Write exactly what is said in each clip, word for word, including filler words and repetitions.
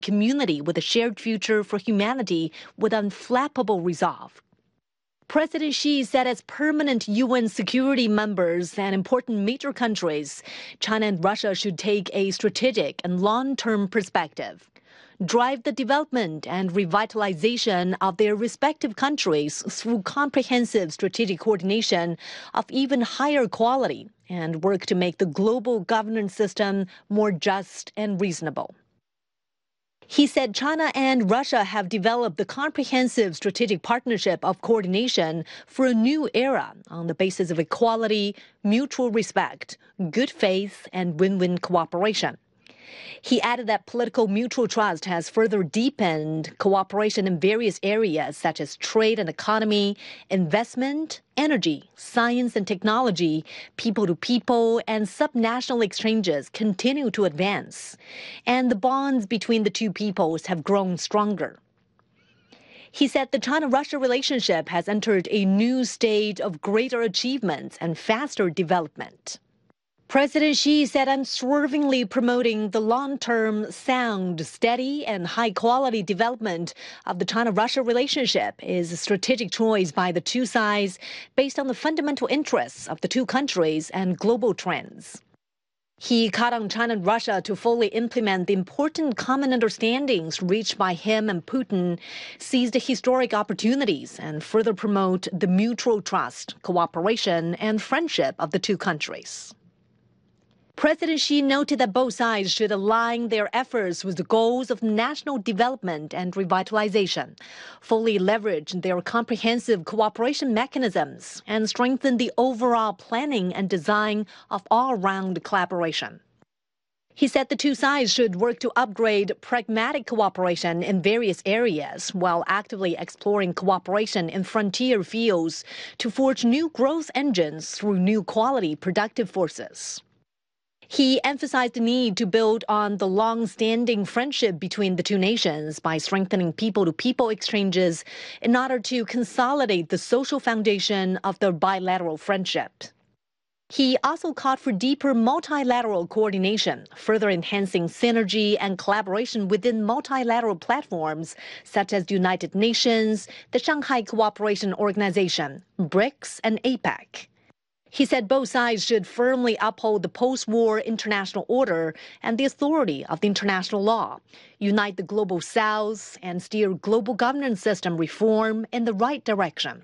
community with a shared future for humanity with unflappable resolve. President Xi said as permanent U N security members and important major countries, China and Russia should take a strategic and long-term perspective, drive the development and revitalization of their respective countries through comprehensive strategic coordination of even higher quality, and work to make the global governance system more just and reasonable. He said China and Russia have developed the comprehensive strategic partnership of coordination for a new era on the basis of equality, mutual respect, good faith, and win-win cooperation. He added that political mutual trust has further deepened cooperation in various areas such as trade and economy, investment, energy, science and technology, people-to-people, and subnational exchanges continue to advance, and the bonds between the two peoples have grown stronger. He said the China-Russia relationship has entered a new stage of greater achievements and faster development. President Xi said unswervingly promoting the long-term, sound, steady, and high-quality development of the China-Russia relationship is a strategic choice by the two sides based on the fundamental interests of the two countries and global trends. He called on China and Russia to fully implement the important common understandings reached by him and Putin, seize the historic opportunities, and further promote the mutual trust, cooperation, and friendship of the two countries. President Xi noted that both sides should align their efforts with the goals of national development and revitalization, fully leverage their comprehensive cooperation mechanisms, and strengthen the overall planning and design of all-round collaboration. He said the two sides should work to upgrade pragmatic cooperation in various areas while actively exploring cooperation in frontier fields to forge new growth engines through new quality productive forces. He emphasized the need to build on the long-standing friendship between the two nations by strengthening people-to-people exchanges in order to consolidate the social foundation of their bilateral friendship. He also called for deeper multilateral coordination, further enhancing synergy and collaboration within multilateral platforms such as the United Nations, the Shanghai Cooperation Organization, BRICS, and APEC. He said both sides should firmly uphold the post-war international order and the authority of the international law, unite the global south, and steer global governance system reform in the right direction.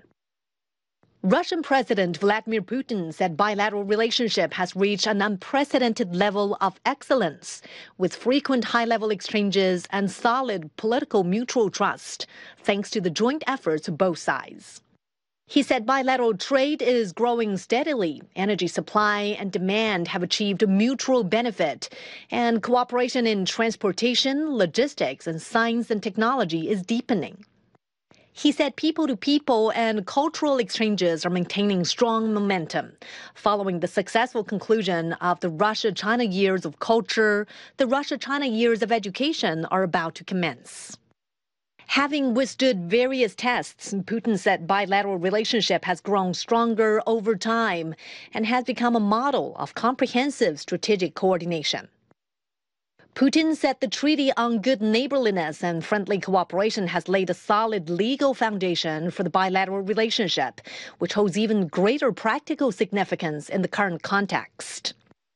Russian President Vladimir Putin said bilateral relationship has reached an unprecedented level of excellence, with frequent high-level exchanges and solid political mutual trust, thanks to the joint efforts of both sides. He said bilateral trade is growing steadily, energy supply and demand have achieved mutual benefit, and cooperation in transportation, logistics, and science and technology is deepening. He said people-to-people and cultural exchanges are maintaining strong momentum. Following the successful conclusion of the Russia-China Years of Culture, the Russia-China Years of Education are about to commence. Having withstood various tests, Putin said bilateral relationship has grown stronger over time and has become a model of comprehensive strategic coordination. Putin said the Treaty on Good Neighborliness and Friendly Cooperation has laid a solid legal foundation for the bilateral relationship, which holds even greater practical significance in the current context.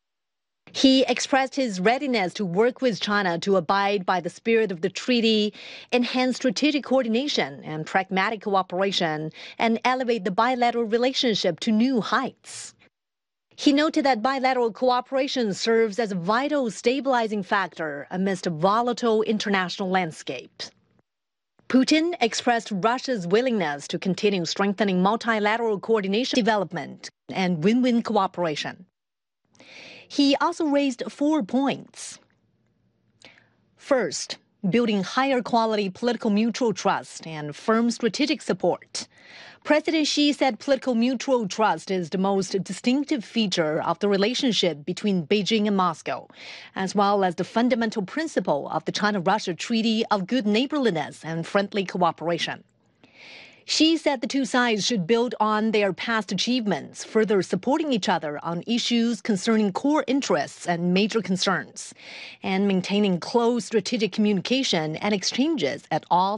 He expressed his readiness to work with China to abide by the spirit of the treaty, enhance strategic coordination and pragmatic cooperation, and elevate the bilateral relationship to new heights. He noted that bilateral cooperation serves as a vital stabilizing factor amidst a volatile international landscape. Putin expressed Russia's willingness to continue strengthening multilateral coordination, development, and win-win cooperation. He also raised four points. First, building higher quality political mutual trust and firm strategic support. President Xi said political mutual trust is the most distinctive feature of the relationship between Beijing and Moscow, as well as the fundamental principle of the China-Russia Treaty of Good Neighborliness and Friendly Cooperation. Xi said the two sides should build on their past achievements, further supporting each other on issues concerning core interests and major concerns, and maintaining close strategic communication and exchanges at all